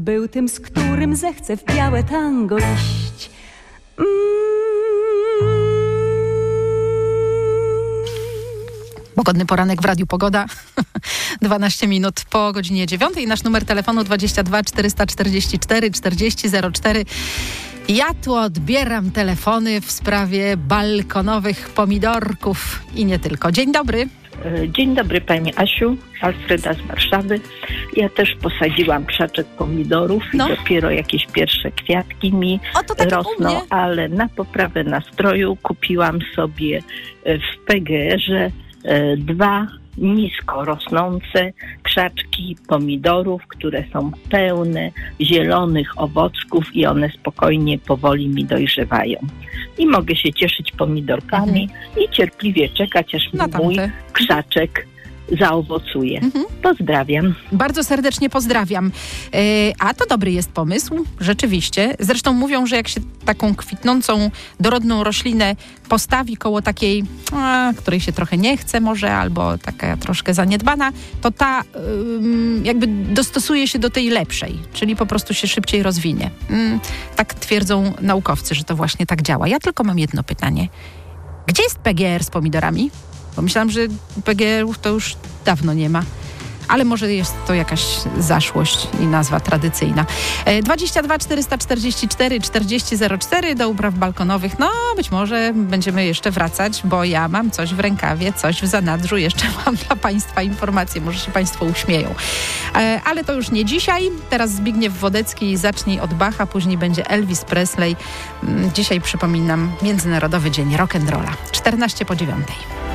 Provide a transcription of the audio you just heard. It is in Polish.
był tym, z którym zechce w białe tango iść. Pogodny poranek w Radiu Pogoda. 12 minut po godzinie 9. Nasz numer telefonu 22 444 40 04. Ja tu odbieram telefony w sprawie balkonowych pomidorków i nie tylko. Dzień dobry. Dzień dobry Pani Asiu, Alfreda z Warszawy. Ja też posadziłam krzaczek pomidorów i dopiero jakieś pierwsze kwiatki mi rosną, ale na poprawę nastroju kupiłam sobie w PGR-ze 2 nisko rosnące krzaczki pomidorów, które są pełne zielonych owocków i one spokojnie, powoli mi dojrzewają. I mogę się cieszyć pomidorkami i cierpliwie czekać, aż mój krzaczek zaowocuje. Pozdrawiam. Bardzo serdecznie pozdrawiam. A to dobry jest pomysł, rzeczywiście. Zresztą mówią, że jak się taką kwitnącą, dorodną roślinę postawi koło takiej, której się trochę nie chce może, albo taka troszkę zaniedbana, to ta jakby dostosuje się do tej lepszej, czyli po prostu się szybciej rozwinie. Tak twierdzą naukowcy, że to właśnie tak działa. Ja tylko mam jedno pytanie. Gdzie jest PGR z pomidorami? Bo myślałam, że PGR-ów to już dawno nie ma. Ale może jest to jakaś zaszłość i nazwa tradycyjna. 22 444 40 04 do upraw balkonowych. No, być może będziemy jeszcze wracać, bo ja mam coś w rękawie, coś w zanadrzu. Jeszcze mam dla Państwa informacje. Może się Państwo uśmieją. Ale to już nie dzisiaj. Teraz Zbigniew Wodecki, Zacznij od Bacha, później będzie Elvis Presley. Dzisiaj przypominam Międzynarodowy Dzień Rock'n'Rolla. 14 po 9.